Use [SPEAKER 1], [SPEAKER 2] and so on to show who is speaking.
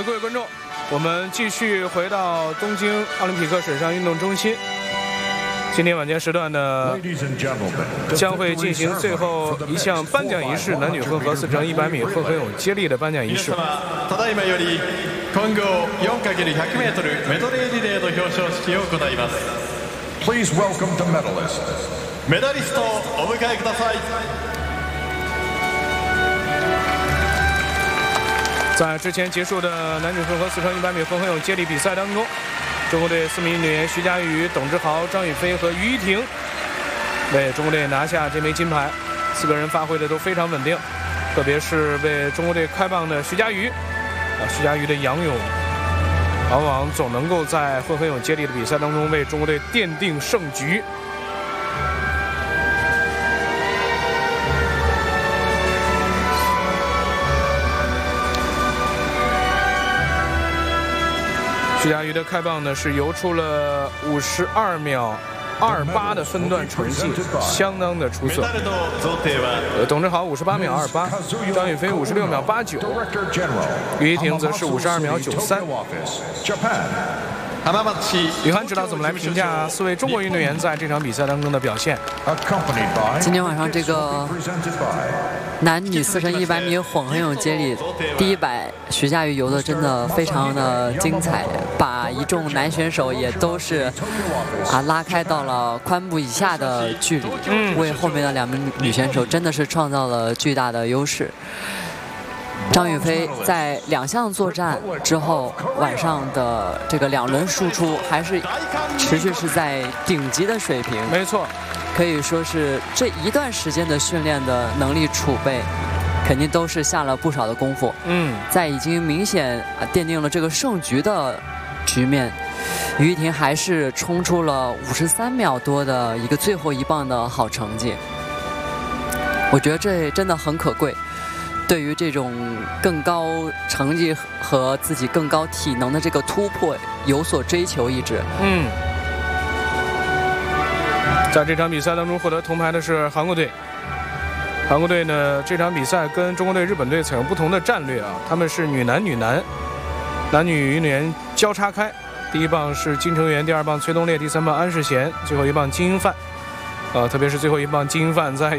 [SPEAKER 1] 好的，各位观众，我们继续回到东京奥林匹克水上运动中心。今天晚间时段呢，将会进行最后一项颁奖仪式——男女混合4乘100米混合泳接力的颁奖仪式。
[SPEAKER 2] ただいまより混合 4×100m メドレーリレーの表彰式を行います。
[SPEAKER 3] Please welcome the medalists.
[SPEAKER 2] メダリストお迎えください。
[SPEAKER 1] 在之前结束的男女混合4乘100米混合泳接力比赛当中，中国队4名运动员徐嘉余、董志豪、张雨霏和于依婷为中国队拿下这枚金牌，4个人发挥的都非常稳定，特别是为中国队开棒的徐嘉余，徐嘉余的仰泳往往总能够在混合泳接力的比赛当中为中国队奠定胜局。徐嘉余的开棒呢是游出了52秒28的分段成绩，相当的出色。董志豪58秒28，张雨霏56秒89，于依婷则是52秒93。宇涵指导怎么来评价4位中国运动员在这场比赛当中的表现？
[SPEAKER 4] 今天晚上这个男女4乘100米混合泳接力第100，徐嘉余游的真的非常的精彩，把一众男选手也都是拉开到了髋部以下的距离，为后面的2名女选手真的是创造了巨大的优势。张雨霏在2项作战之后，晚上的这个2轮输出还是持续是在顶级的水平。
[SPEAKER 1] 没错，
[SPEAKER 4] 可以说是这一段时间的训练的能力储备，肯定都是下了不少的功夫。在已经明显奠定了这个胜局的局面，于依婷还是冲出了53秒多的一个最后一棒的好成绩。我觉得这真的很可贵。对于这种更高成绩和自己更高体能的这个突破有所追求一直。
[SPEAKER 1] 在这场比赛当中获得铜牌的是韩国队。韩国队呢，这场比赛跟中国队、日本队采用不同的战略啊，他们是女男女男，男女运动员交叉开。第一棒是金成元，第2棒崔东烈，第3棒安世贤，最后一棒金英范。特别是最后一棒金英范在